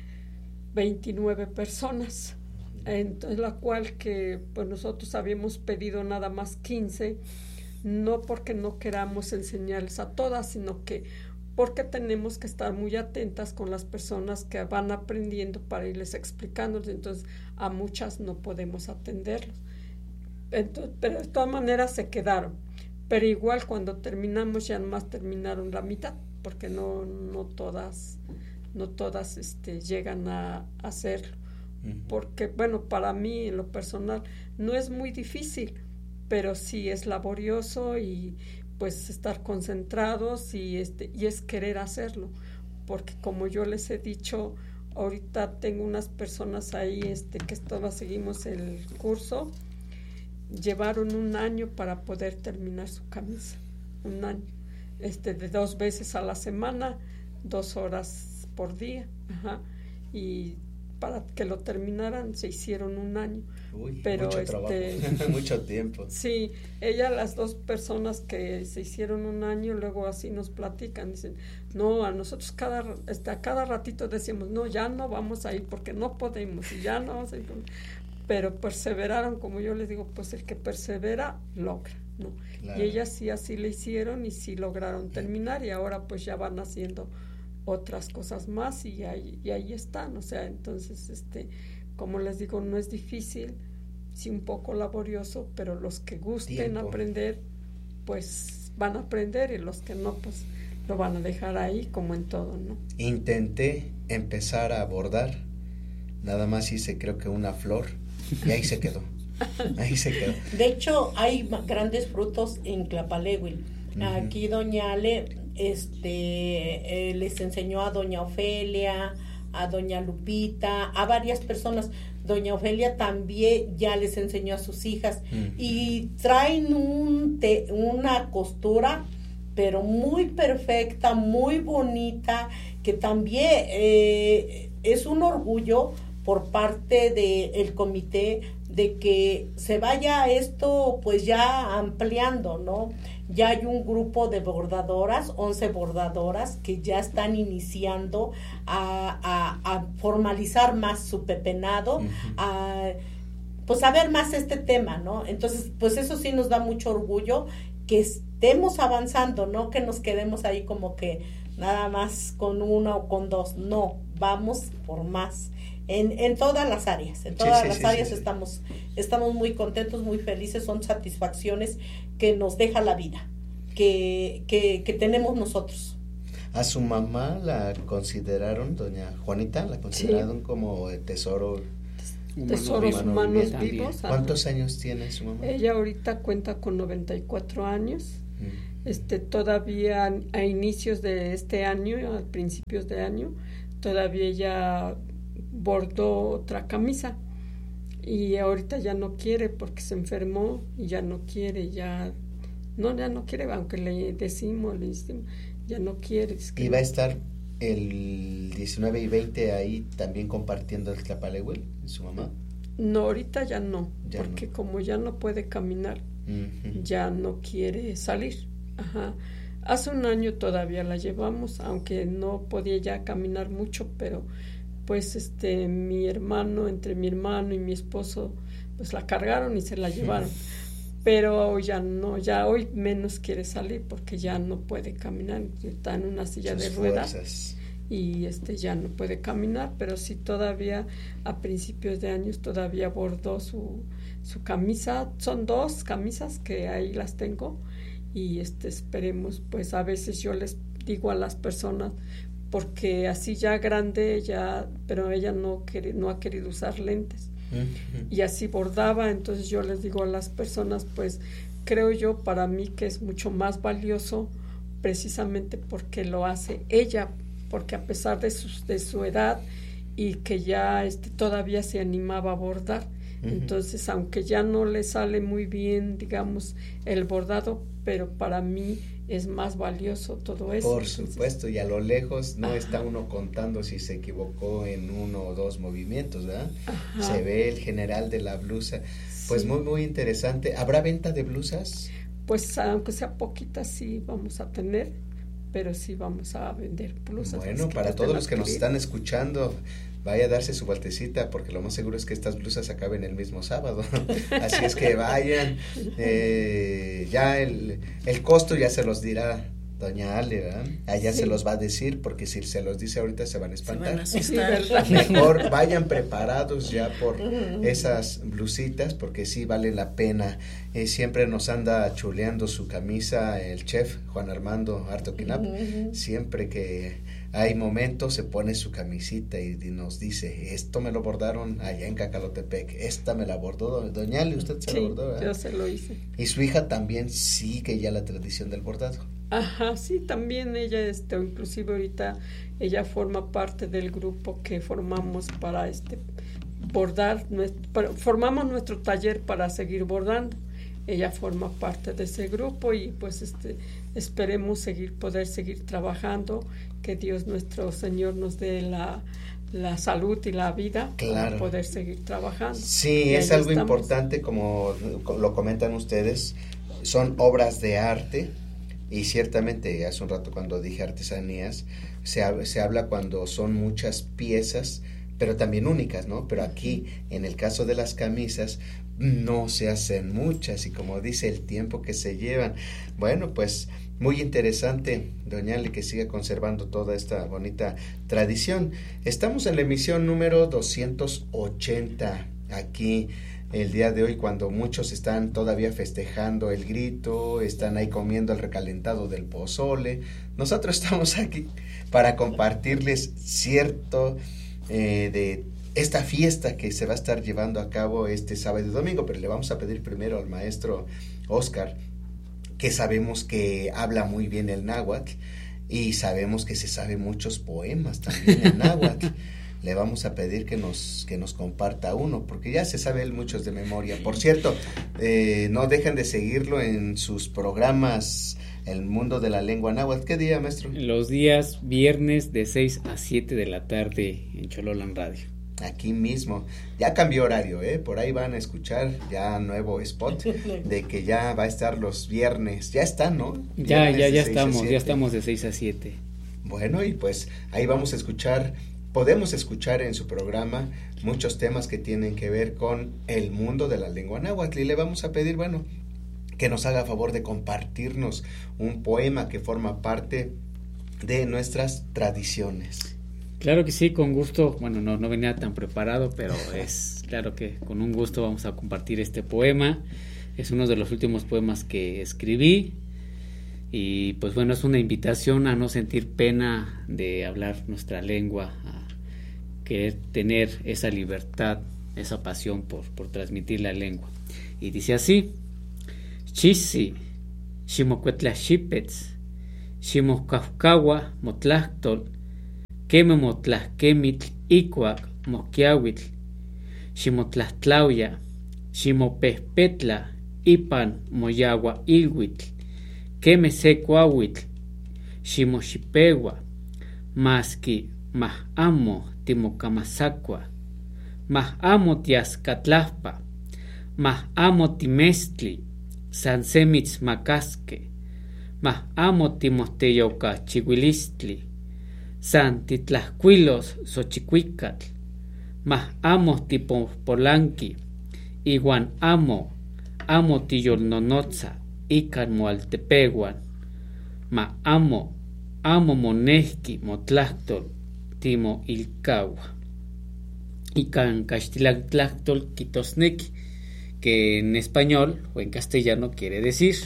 29 personas. Entonces, la cual que pues nosotros habíamos pedido nada más 15, no porque no queramos enseñarles a todas, sino que porque tenemos que estar muy atentas con las personas que van aprendiendo para irles explicando. Entonces a muchas no podemos atenderlos. Entonces, pero de todas maneras se quedaron, pero igual cuando terminamos ya nomás terminaron la mitad, porque no todas llegan a hacerlo. Porque bueno, para mí en lo personal no es muy difícil, pero sí es laborioso, y pues estar concentrados y es querer hacerlo, porque como yo les he dicho, ahorita tengo unas personas ahí que seguimos el curso, llevaron 1 año para poder terminar su camisa, 1 año, de 2 veces a la semana, 2 horas por día, y para que lo terminaran se hicieron 1 año. Uy, pero mucho trabajo, mucho tiempo. Sí, las 2 personas que se hicieron 1 año, luego así nos platican, dicen, no, a nosotros a cada ratito decíamos, no, ya no vamos a ir porque no podemos, y ya no vamos a ir, pero perseveraron, como yo les digo, pues el que persevera logra, ¿no? Claro. Y ellas sí así le hicieron y sí lograron terminar, y ahora pues ya van haciendo otras cosas más, y ahí están. O sea, entonces como les digo, no es difícil, sí un poco laborioso, pero los que gusten aprender pues van a aprender, y los que no pues lo van a dejar ahí, como en todo, ¿no? Intenté empezar a bordar, nada más hice creo que una flor y ahí se quedó. De hecho hay grandes frutos en Tlapalehuil. Aquí doña Ale les enseñó a doña Ofelia, a doña Lupita, a varias personas. Doña Ofelia también ya les enseñó a sus hijas, y traen una costura pero muy perfecta, muy bonita, que también es un orgullo por parte del comité de que se vaya esto pues ya ampliando, ¿no? Ya hay un grupo de bordadoras, 11 bordadoras, que ya están iniciando a formalizar más su pepenado, pues a ver más este tema, ¿no? Entonces, pues eso sí nos da mucho orgullo que estemos avanzando, no que nos quedemos ahí como que nada más con uno o con dos, no, vamos por más. En todas las áreas, estamos muy contentos, muy felices, son satisfacciones que nos deja la vida, que tenemos nosotros. ¿A su mamá la consideraron, doña Juanita, la consideraron como tesoros humanos vivos? ¿Cuántos años tiene su mamá? Ella ahorita cuenta con 94 años. Todavía a inicios de este año, a principios de año, todavía ella bordó otra camisa y ahorita ya no quiere porque se enfermó y ya no quiere, ya no quiere, aunque le decimos, ya no quiere. ¿Y va a estar el 19 y 20 ahí también compartiendo el Tlapalehuil, su mamá? No, ahorita ya no, porque como ya no puede caminar, ya no quiere salir. Ajá. Hace un año todavía la llevamos, aunque no podía ya caminar mucho, pero pues entre mi hermano y mi esposo, pues la cargaron y se la llevaron. Pero ya no, ya hoy menos quiere salir porque ya no puede caminar, está en una silla de ruedas y ya no puede caminar, pero sí todavía a principios de años todavía bordó su camisa. Son 2 camisas que ahí las tengo y esperemos, pues a veces yo les digo a las personas, porque así ya grande pero ella no ha querido usar lentes y así bordaba, entonces yo les digo a las personas, pues creo yo para mí que es mucho más valioso precisamente porque lo hace ella, porque a pesar de su edad y que ya todavía se animaba a bordar, entonces aunque ya no le sale muy bien, digamos, el bordado, pero para mí es más valioso todo eso. Por supuesto, y a lo lejos no está uno contando si se equivocó en 1 o 2 movimientos, ¿verdad? Se ve el general de la blusa. Pues muy, muy interesante. ¿Habrá venta de blusas? Pues aunque sea poquita sí vamos a tener, pero sí vamos a vender blusas. Bueno, para todos los que nos están escuchando, vaya a darse su vueltecita, porque lo más seguro es que estas blusas acaben el mismo sábado. Así es que vayan. Ya el costo ya se los dirá doña Ale, ¿verdad? Allá se los va a decir, porque si se los dice ahorita se van a espantar. Mejor vayan preparados ya por esas blusitas, porque sí vale la pena. Siempre nos anda chuleando su camisa el chef Juan Armando Artoquinap. Siempre que hay momentos se pone su camisita y nos dice, esto me lo bordaron allá en Cacalotepec, esta me la bordó doña Ale, usted se lo bordó, ¿verdad? Yo se lo hice. Y su hija también sigue ya la tradición del bordado. Ajá, sí, también ella, inclusive ahorita ella forma parte del grupo que formamos para bordar, formamos nuestro taller para seguir bordando. Ella forma parte de ese grupo y pues esperemos poder seguir trabajando, que Dios nuestro Señor nos dé la salud y la vida para poder seguir trabajando. Sí, es algo importante, como lo comentan ustedes, son obras de arte. Y ciertamente, hace un rato cuando dije artesanías, se habla cuando son muchas piezas, pero también únicas, ¿no? Pero aquí, en el caso de las camisas, no se hacen muchas, y como dice, el tiempo que se llevan. Bueno, pues muy interesante, doña Ale, que siga conservando toda esta bonita tradición. Estamos en la emisión número 280, aquí el día de hoy, cuando muchos están todavía festejando el grito, están ahí comiendo el recalentado del pozole. Nosotros estamos aquí para compartirles cierto de esta fiesta que se va a estar llevando a cabo este sábado y domingo, pero le vamos a pedir primero al maestro Oscar, que sabemos que habla muy bien el náhuatl y sabemos que se sabe muchos poemas también en náhuatl. Le vamos a pedir que nos comparta uno, porque ya se sabe él muchos de memoria. Por cierto, no dejen de seguirlo en sus programas El Mundo de la Lengua Náhuatl. ¿Qué día, maestro? Los días viernes de 6 a 7 de la tarde en Chololan Radio. Aquí mismo. Ya cambió horario, por ahí van a escuchar ya nuevo spot de que ya va a estar los viernes. Ya están, ¿no? Ya estamos de 6 a 7. Bueno, y pues ahí vamos a escuchar. Podemos escuchar en su programa muchos temas que tienen que ver con el mundo de la lengua náhuatl, y le vamos a pedir, bueno, que nos haga favor de compartirnos un poema que forma parte de nuestras tradiciones. Claro que sí, con gusto. Bueno, no venía tan preparado, pero es claro que con un gusto vamos a compartir este poema. Es uno de los últimos poemas que escribí y pues bueno, es una invitación a no sentir pena de hablar nuestra lengua, a querer tener esa libertad, esa pasión por transmitir la lengua. Y dice así: Chisi, Ximocuetlaxipetz, Ximocaucaua, Motlactol, Queme Motlahquemitl, Icuac, Moquiahuitl, Ximotlatlauya, Ximopehpetla, Ipan, Moyagua, Ilhuitl, Queme Secuahuitl, Ximoxipegua, Masqui, Mahamo, Timocamasacua, Mahamo Tiascatlahpa, Mahamo Timestli, Sansemitz Macasque, Mahamo Timosteyauca Chihuilistli, San Titlascuilos Xochicuicatl, Mahamo Tipopolanqui, Iguan Amo Tiyolnonotza, Ican Moaltepeguan, Mahamo Monehqui Motlactol, Timo Ilcagua, Ican Caxtilatlactol Quitosnequi, que en español o en castellano quiere decir: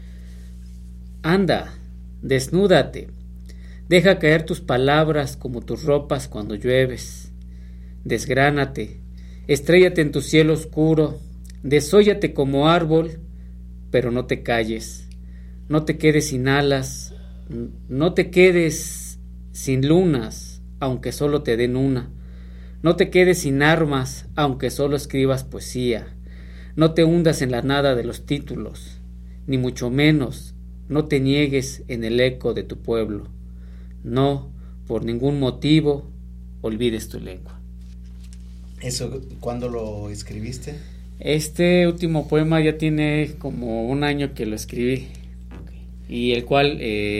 anda, desnúdate, deja caer tus palabras como tus ropas cuando llueves, desgránate, estréllate en tu cielo oscuro, desóllate como árbol, pero no te calles, no te quedes sin alas, no te quedes sin lunas, aunque solo te den una, no te quedes sin armas, aunque solo escribas poesía, no te hundas en la nada de los títulos, ni mucho menos no te niegues en el eco de tu pueblo, no, por ningún motivo, olvides tu lengua. ¿Eso cuándo lo escribiste? Este último poema ya tiene como un año que lo escribí, y el cual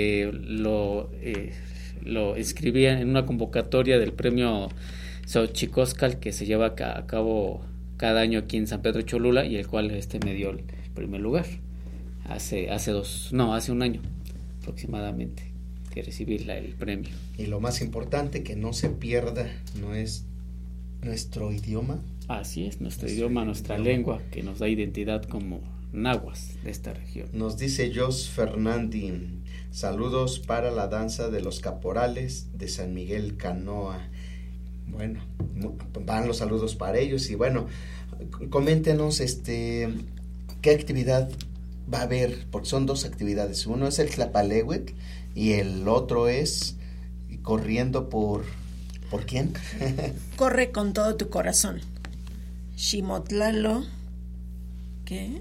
lo escribí en una convocatoria del premio Xochicóscal que se lleva a cabo cada año aquí en San Pedro Cholula, y el cual me dio el primer lugar hace un año aproximadamente que recibí el premio. Y lo más importante, que no se pierda, no es nuestro idioma. Así es, nuestro idioma, nuestra lengua, que nos da identidad como nahuas de esta región. Nos dice Jos Fernandi: saludos para la danza de los caporales de San Miguel Canoa. Bueno, van los saludos para ellos. Y bueno, coméntenos qué actividad va a haber, porque son dos actividades. Uno es el Tlapalehuitl y el otro es corriendo por ¿quién? Corre con todo tu corazón. Ximotlalo, ¿qué?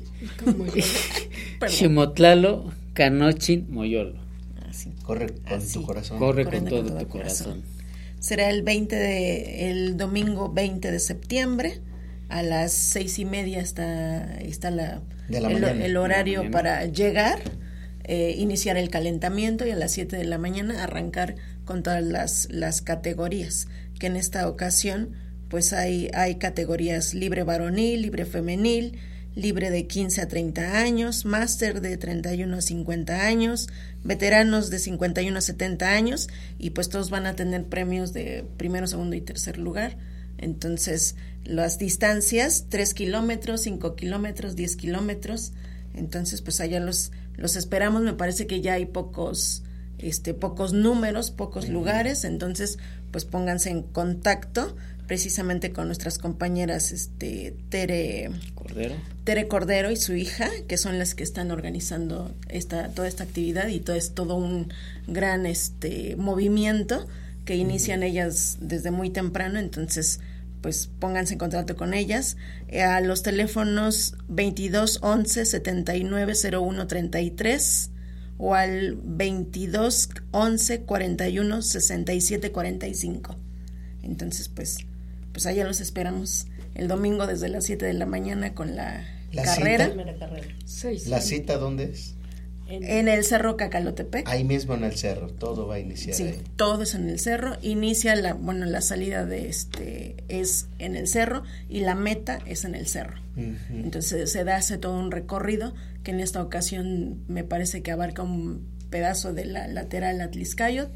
Ximotlalo, Canochin, Moyolo. Corre con tu corazón. Corre con todo tu corazón. Será el domingo 20 de septiembre a las 6:30 está el horario para llegar, iniciar el calentamiento, y a las 7 de la mañana arrancar con todas las categorías, que en esta ocasión pues hay categorías libre varonil, libre femenil, libre de 15 a 30 años, máster de 31 a 50 años, veteranos de 51 a 70 años, y pues todos van a tener premios de primero, segundo y tercer lugar. Entonces, las distancias, 3 kilómetros, 5 kilómetros, 10 kilómetros, entonces pues allá los esperamos. Me parece que ya hay pocos números, pocos lugares, entonces pues pónganse en contacto precisamente con nuestras compañeras Tere Cordero y su hija, que son las que están organizando toda esta actividad, y es todo un gran movimiento que inician ellas desde muy temprano. Entonces pues pónganse en contacto con ellas a los teléfonos 22 11 79 01 33 o al 22 11 41 67 45. Entonces pues allá los esperamos el domingo desde las 7 de la mañana con la carrera. ¿La cita dónde es? En el Cerro Cacalotepec. Ahí mismo en el cerro, todo va a iniciar. Sí, ahí. Todo es en el cerro. Inicia la salida es en el cerro y la meta es en el cerro. Uh-huh. Entonces se hace todo un recorrido que en esta ocasión me parece que abarca un pedazo de la lateral Atliscayot,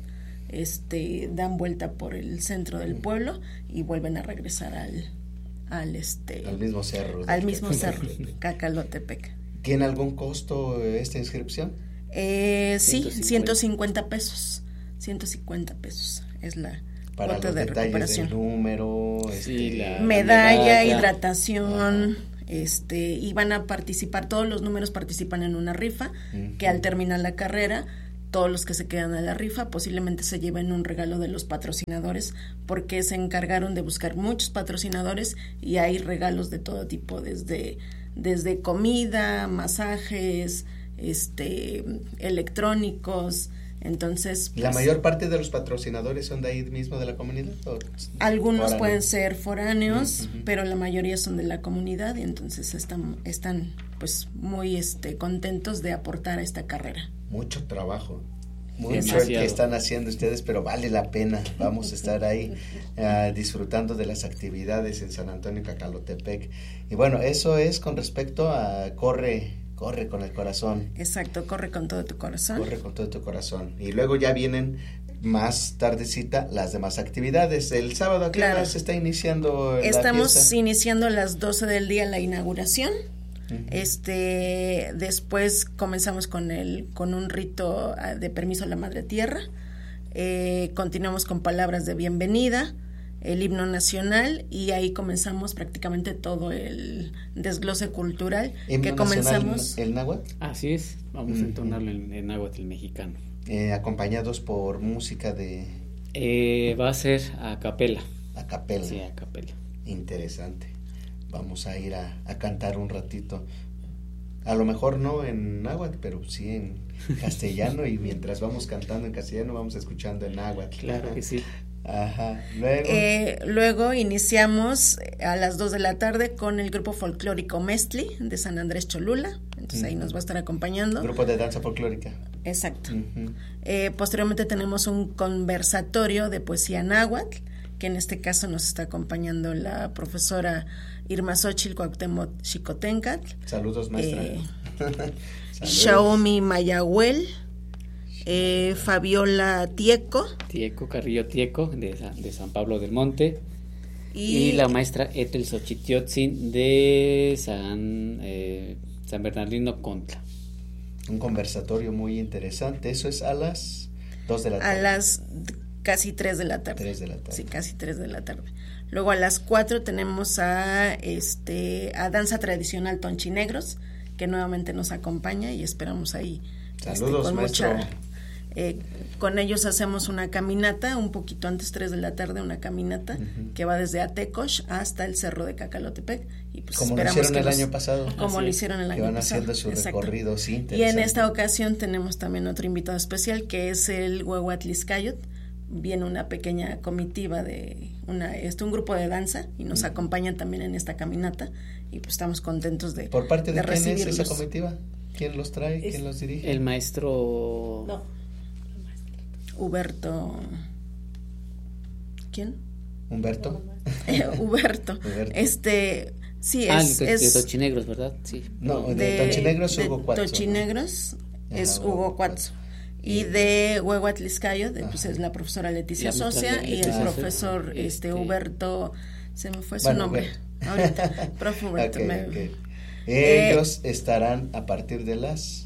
dan vuelta por el centro del pueblo y vuelven a regresar al mismo cerro. Al mismo cerro, Cacalotepec. ¿Tiene algún costo esta inscripción? Sí, 150 pesos. 150 pesos es la para cuota los de detalles recuperación. del número, la medalla, hidratación, y van a participar, todos los números participan en una rifa, que al terminar la carrera, todos los que se quedan a la rifa posiblemente se lleven un regalo de los patrocinadores, porque se encargaron de buscar muchos patrocinadores y hay regalos de todo tipo, desde comida, masajes, electrónicos. Entonces, ¿la mayor parte de los patrocinadores son de ahí mismo de la comunidad? Algunos foráneos pueden ser foráneos, pero la mayoría son de la comunidad y entonces están pues muy contentos de aportar a esta carrera. Mucho trabajo, mucho el que están haciendo ustedes, pero vale la pena. Vamos a estar ahí disfrutando de las actividades en San Antonio Cacalotepec. Y bueno, eso es con respecto a corre con el corazón. Exacto, corre con todo tu corazón. Corre con todo tu corazón. Y luego ya vienen más tardecita las demás actividades. El sábado, ¿a qué hora se está iniciando Estamos la fiesta? Iniciando a las 12 del día la inauguración. Después comenzamos con un rito de permiso a la Madre Tierra. Continuamos con palabras de bienvenida, el himno nacional, y ahí comenzamos prácticamente todo el desglose cultural que comenzamos. ¿El náhuatl? Así es, vamos a entonarlo en náhuatl mexicano. Acompañados por música de... va a ser a capela. A capela. Sí, a capela. Interesante. Vamos a ir a cantar un ratito. A lo mejor no en náhuatl, pero sí en castellano, y mientras vamos cantando en castellano vamos escuchando en náhuatl. Claro que sí. Ajá. Luego iniciamos a las 2 de la tarde con el grupo folclórico Mestli de San Andrés Cholula. Entonces ahí nos va a estar acompañando. Grupo de danza folclórica. Exacto. Posteriormente tenemos un conversatorio de poesía náhuatl, que en este caso nos está acompañando la profesora Irma Xochitl Cuauhtémoc Xicotencatl. Saludos, maestra. Xiaomi Mayahuel. Fabiola Tieco Carrillo Tieco de San Pablo del Monte, y la maestra Ethel Xochitiotzin de San Bernardino Contla. Un conversatorio muy interesante. Eso es a las 2 de la tarde. A las casi 3 de la tarde. 3 de la tarde. Sí, casi 3 de la tarde. Luego a las 4 tenemos a danza tradicional Tonchinegros, que nuevamente nos acompaña y esperamos ahí. Saludos, maestro. Con ellos hacemos una caminata, un poquito antes, 3 de la tarde, una caminata que va desde Atecosh hasta el cerro de Cacalotepec. Y pues como lo hicieron el año pasado. Como lo hicieron el año pasado. Que van haciendo su recorrido, sí, y en esta ocasión tenemos también otro invitado especial, que es el Huehuatliscayot. Viene una pequeña comitiva de un grupo de danza y nos acompañan también en esta caminata, y pues estamos contentos de ¿Por parte de quién es esa recibirlos. comitiva? ¿Quién los trae? ¿Quién los dirige? El maestro... No. Huberto. ¿Quién? ¿Humberto? Huberto. Sí, de Tonchinegros, ¿verdad? Sí. No, de Tonchinegros es Hugo Cuatzo. Tonchinegros es Hugo Cuatzo. Y de Huehuatliscayot, pues es la profesora Leticia Socia, y el profesor Huberto, se me fue su nombre. Ahorita, profe Huberto. Okay. Ellos estarán a partir de las...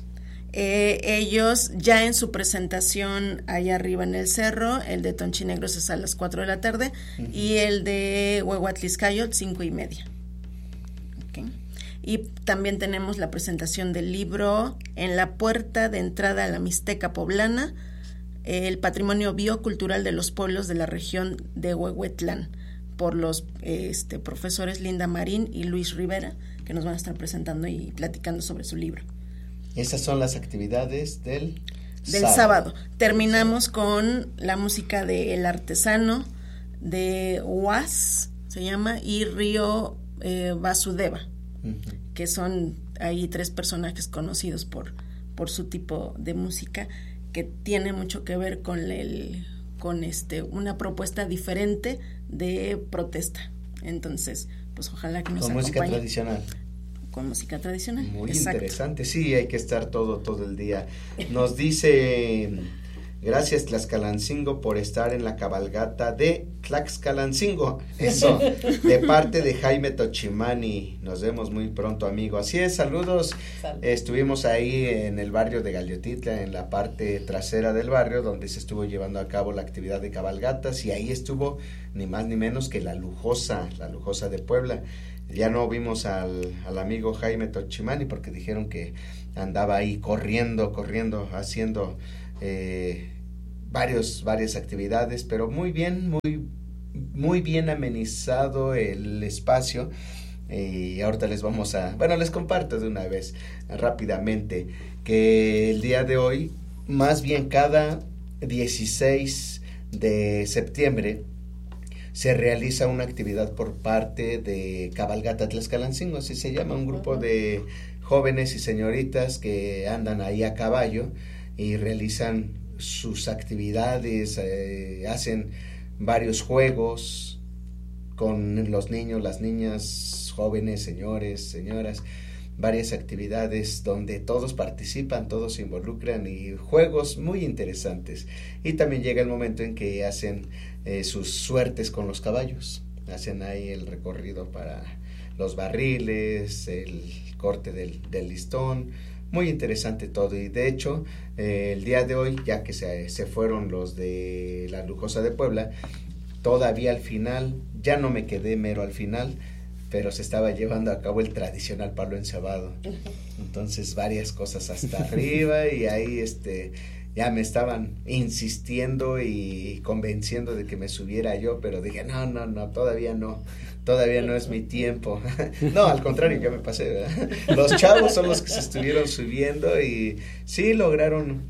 ellos ya en su presentación allá arriba en el cerro, el de Tonchinegros es a las 4 de la tarde y el de Huehuatliscayot 5:30. Okay. Y también tenemos la presentación del libro En la puerta de entrada a la Mixteca Poblana, el patrimonio biocultural de los pueblos de la región de Huehuetlán, por los profesores Linda Marín y Luis Rivera, que nos van a estar presentando y platicando sobre su libro. Esas son las actividades del sábado. Terminamos con la música de El Artesano, de UAS, se llama, y Río Vasudeva, que son ahí 3 personajes conocidos por su tipo de música, que tiene mucho que ver con una propuesta diferente de protesta. Entonces, pues ojalá que nos acompañe. Con música tradicional. Con música tradicional. Muy exacto. Interesante, sí, hay que estar todo el día. Nos dice Gracias Tlaxcalancingo por estar en la cabalgata de Tlaxcalancingo. Eso, de parte de Jaime Tochimani. Nos vemos muy pronto, amigo. Así es, saludos. Estuvimos ahí en el barrio de Galiotitla, en la parte trasera del barrio, donde se estuvo llevando a cabo la actividad de cabalgatas, y ahí estuvo ni más ni menos que la lujosa de Puebla. Ya no vimos al amigo Jaime Tochimani porque dijeron que andaba ahí corriendo, haciendo varias actividades, pero muy bien amenizado el espacio. Y ahorita les comparto de una vez rápidamente que el día de hoy, más bien cada 16 de septiembre, se realiza una actividad por parte de Cabalgata Tlaxcalancingo, así se llama, un grupo de jóvenes y señoritas que andan ahí a caballo y realizan sus actividades, hacen varios juegos con los niños, las niñas, jóvenes, señores, señoras, varias actividades donde todos participan, todos se involucran y juegos muy interesantes. Y también llega el momento en que hacen sus suertes con los caballos, hacen ahí el recorrido para los barriles, el corte del listón. Muy interesante todo, y de hecho el día de hoy, ya que se fueron los de la Lujosa de Puebla, todavía al final, ya no me quedé mero al final, pero se estaba llevando a cabo el tradicional palo encebado. Entonces varias cosas hasta arriba, y ahí ya me estaban insistiendo y convenciendo de que me subiera yo, pero dije no, todavía no es mi tiempo. No, al contrario, ya me pasé, ¿verdad? Los chavos son los que se estuvieron subiendo y sí lograron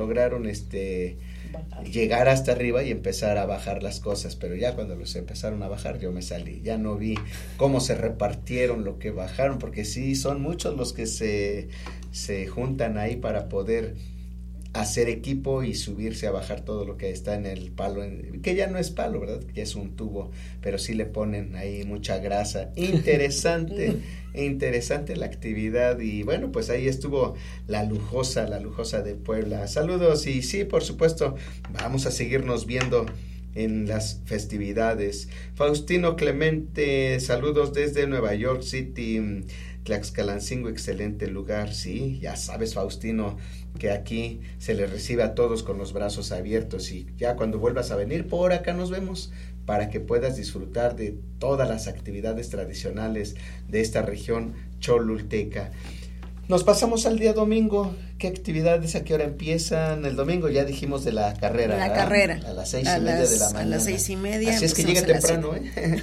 llegar hasta arriba y empezar a bajar las cosas, pero ya cuando los empezaron a bajar yo me salí, ya no vi cómo se repartieron lo que bajaron, porque sí son muchos los que se juntan ahí para poder hacer equipo y subirse a bajar todo lo que está en el palo, que ya no es palo, ¿verdad? Que ya es un tubo, pero sí le ponen ahí mucha grasa. Interesante la actividad, y bueno, pues ahí estuvo la lujosa de Puebla. Saludos, y sí, por supuesto, vamos a seguirnos viendo en las festividades. Faustino Clemente, saludos desde Nueva York City, Tlaxcalancingo, excelente lugar. Sí, ya sabes, Faustino, que aquí se les recibe a todos con los brazos abiertos, y ya cuando vuelvas a venir por acá nos vemos para que puedas disfrutar de todas las actividades tradicionales de esta región cholulteca. Nos pasamos al día domingo. ¿Qué actividades, a qué hora empiezan el domingo? Ya dijimos de la carrera. La carrera. A las 6:30 de la mañana. A las 6:30. Así es que llegue temprano,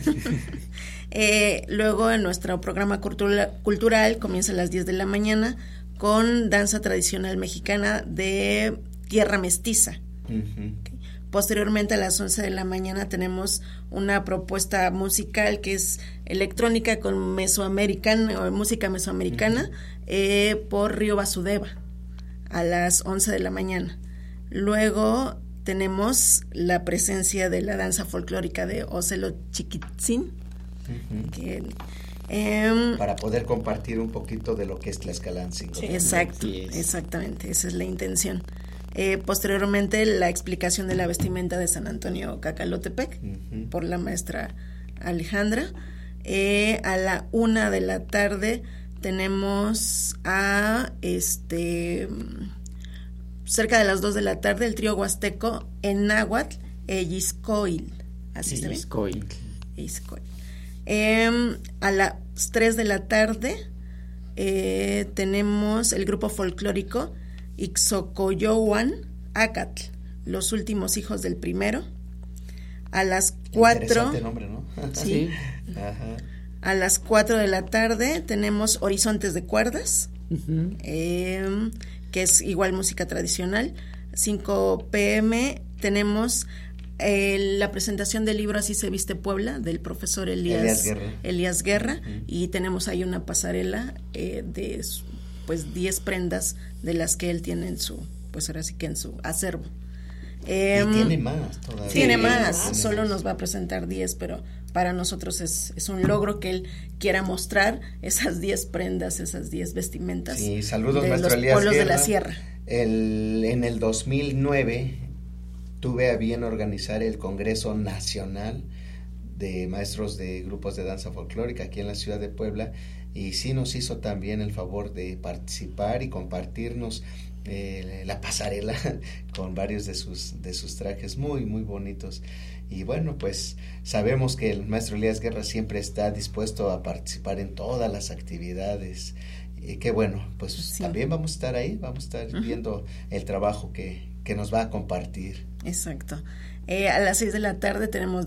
Luego en nuestro programa cultural comienza a las 10 de la mañana con danza tradicional mexicana de Tierra Mestiza. Uh-huh. Posteriormente a las 11 de la mañana tenemos una propuesta musical que es electrónica con música mesoamericana, por Río Vasudeva a las 11 de la mañana. Luego tenemos la presencia de la danza folclórica de Ocelo Chiquitzin, uh-huh, que para poder compartir un poquito de lo que es Tlaxcalancingo. Sí, exacto, exactamente, esa es la intención. Posteriormente la explicación de la vestimenta de San Antonio Cacalotepec, uh-huh, por la maestra Alejandra. A la 1 de la tarde tenemos a cerca de las 2 de la tarde el trío huasteco en náhuatl, Eyiscoil, así se ve. Eyiscoil. A las 3 de la tarde tenemos el grupo folclórico Ixocoyohuan Acatl, los últimos hijos del primero. A las 4. Interesante nombre, ¿no? Sí. Ajá. A las 4 de la tarde tenemos Horizontes de Cuerdas, Uh-huh. que es igual música tradicional. 5 p.m. tenemos la presentación del libro Así se viste Puebla, del profesor Elías Guerra, uh-huh, y tenemos ahí una pasarela de 10 prendas de las que él tiene en su, pues ahora sí que en su acervo. Y tiene más todavía. Tiene más, solo nos va a presentar 10, pero para nosotros es un logro que él quiera mostrar esas 10 prendas, esas 10 vestimentas. Sí, saludos, de maestro los Elías pueblos Guerra. de la sierra. En el 2009 tuve a bien organizar el Congreso Nacional de Maestros de Grupos de Danza Folclórica aquí en la ciudad de Puebla, y sí nos hizo también el favor de participar y compartirnos la pasarela con varios de sus trajes muy muy bonitos. Y bueno, pues sabemos que el maestro Elías Guerra siempre está dispuesto a participar en todas las actividades, y que bueno, pues sí, también vamos a estar ahí, vamos a estar viendo el trabajo que nos va a compartir. Exacto. A las 6 de la tarde tenemos